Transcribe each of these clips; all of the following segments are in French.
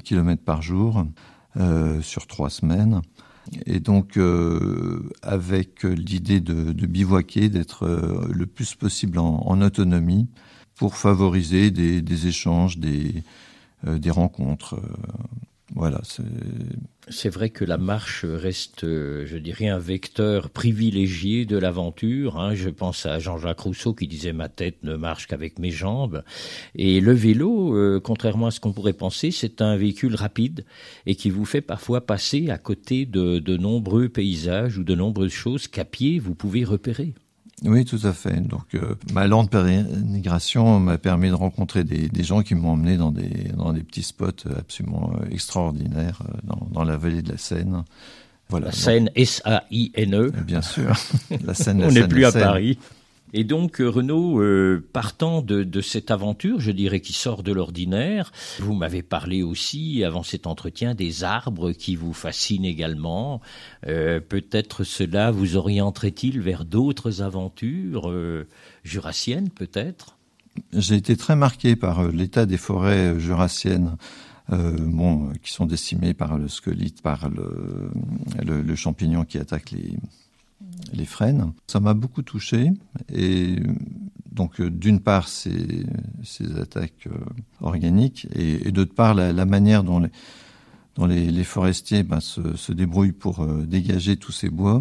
kilomètres par jour sur 3 semaines. Et donc, avec l'idée de bivouaquer, d'être le plus possible en autonomie pour favoriser des échanges, des rencontres. Voilà. C'est vrai que la marche reste, je dirais, un vecteur privilégié de l'aventure. Je pense à Jean-Jacques Rousseau qui disait « Ma tête ne marche qu'avec mes jambes ». Et le vélo, contrairement à ce qu'on pourrait penser, c'est un véhicule rapide et qui vous fait parfois passer à côté de nombreux paysages ou de nombreuses choses qu'à pied vous pouvez repérer. Oui, tout à fait. Donc, ma lente pérégrination m'a permis de rencontrer des gens qui m'ont emmené dans des petits spots absolument extraordinaires dans la vallée de la Seine. Voilà. La Seine, S-A-I-N-E. Bien sûr. La Seine, On n'est plus à Paris. Et donc, Renaud, partant de cette aventure, je dirais, qui sort de l'ordinaire, vous m'avez parlé aussi, avant cet entretien, des arbres qui vous fascinent également. Peut-être cela vous orienterait-il vers d'autres aventures jurassiennes, peut-être ? J'ai été très marqué par l'état des forêts jurassiennes, qui sont décimées par le scolites, par le champignon qui attaque les frênes. Ça m'a beaucoup touché et donc d'une part ces attaques organiques et d'autre part la manière dont les forestiers se débrouillent pour dégager tous ces bois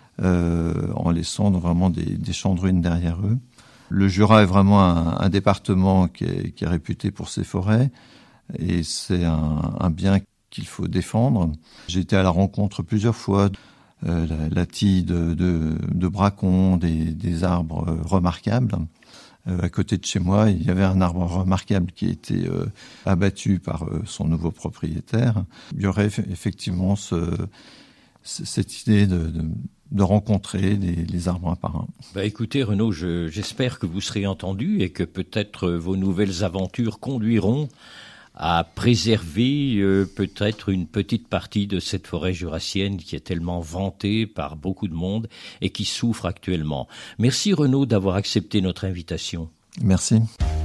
en laissant vraiment des champs de ruines derrière eux. Le Jura est vraiment un département qui est réputé pour ses forêts et c'est un bien qu'il faut défendre. J'ai été à la rencontre plusieurs fois la tille de bracons, des arbres remarquables. À côté de chez moi, il y avait un arbre remarquable qui a été abattu par son nouveau propriétaire. Il y aurait effectivement cette idée de rencontrer les arbres un par un. Écoutez Renaud, j'espère que vous serez entendu et que peut-être vos nouvelles aventures conduiront à préserver peut-être une petite partie de cette forêt jurassienne qui est tellement vantée par beaucoup de monde et qui souffre actuellement. Merci Renaud d'avoir accepté notre invitation. Merci.